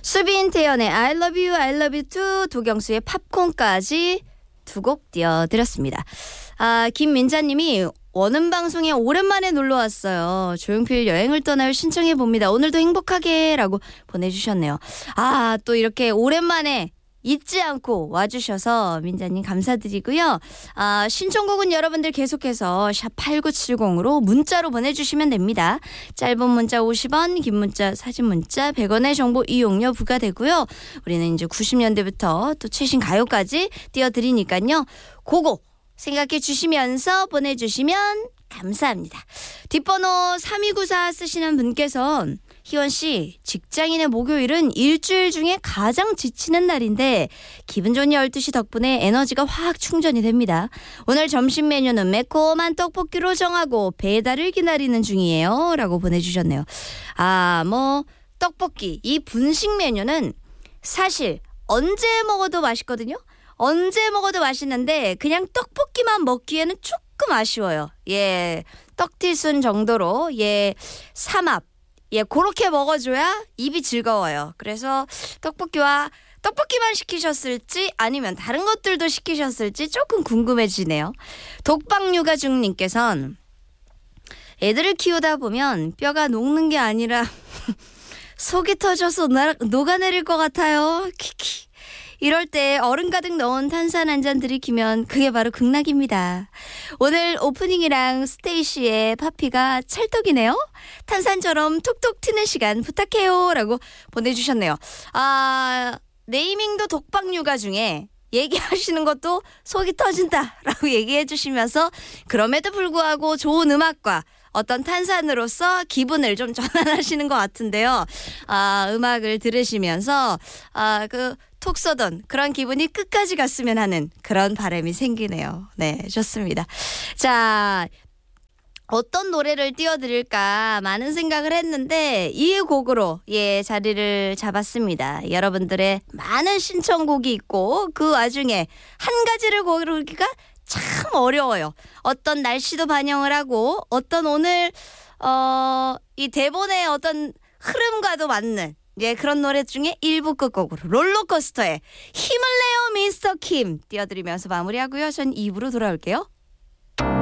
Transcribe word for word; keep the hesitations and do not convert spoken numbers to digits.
수빈 태연의 I love you, I love you too, 도경수의 팝콘까지 두 곡 띄워드렸습니다. 아, 김민자님이 원음 방송에 오랜만에 놀러 왔어요. 조용필 여행을 떠나요 신청해 봅니다. 오늘도 행복하게라고 보내주셨네요. 아, 또 이렇게 오랜만에 잊지 않고 와주셔서 민자님 감사드리고요. 아, 신청곡은 여러분들 계속해서 샵 팔구칠공으로 문자로 보내주시면 됩니다. 짧은 문자 오십 원, 긴 문자, 사진 문자 백 원의 정보 이용료 부과되고요. 우리는 이제 구십 년대부터 또 최신 가요까지 띄워드리니까요. 그거 생각해 주시면서 보내주시면 감사합니다. 뒷번호 삼이구사 쓰시는 분께서는 희원씨, 직장인의 목요일은 일주일 중에 가장 지치는 날인데 기분 좋은 열두 시 덕분에 에너지가 확 충전이 됩니다. 오늘 점심 메뉴는 매콤한 떡볶이로 정하고 배달을 기다리는 중이에요 라고 보내주셨네요. 아, 뭐 떡볶이, 이 분식 메뉴는 사실 언제 먹어도 맛있거든요. 언제 먹어도 맛있는데 그냥 떡볶이만 먹기에는 조금 아쉬워요. 예, 떡튀순 정도로 예 삼합 예, 그렇게 먹어줘야 입이 즐거워요. 그래서 떡볶이와 떡볶이만 시키셨을지 아니면 다른 것들도 시키셨을지 조금 궁금해지네요. 독박육아중님께서는 애들을 키우다 보면 뼈가 녹는 게 아니라 속이 터져서 나, 녹아내릴 것 같아요. 키키. 이럴 때 얼음 가득 넣은 탄산 한 잔 들이키면 그게 바로 극락입니다. 오늘 오프닝이랑 스테이시의 파피가 찰떡이네요. 탄산처럼 톡톡 튀는 시간 부탁해요 라고 보내주셨네요. 아, 네이밍도 독박육아 중에 얘기하시는 것도 속이 터진다 라고 얘기해 주시면서 그럼에도 불구하고 좋은 음악과 어떤 탄산으로서 기분을 좀 전환하시는 것 같은데요. 아, 음악을 들으시면서 아, 그 톡 쏘던 그런 기분이 끝까지 갔으면 하는 그런 바람이 생기네요. 네, 좋습니다. 자, 어떤 노래를 띄워드릴까 많은 생각을 했는데 이 곡으로 예 자리를 잡았습니다. 여러분들의 많은 신청곡이 있고 그 와중에 한 가지를 고르기가 참 어려워요. 어떤 날씨도 반영을 하고 어떤 오늘 어, 이 대본의 어떤 흐름과도 맞는 예, 그런 노래 중에 일 부 끝곡으로 롤러코스터의 힘을 내요 미스터 킴 띄워드리면서 마무리하고요. 전 이 부로 돌아올게요.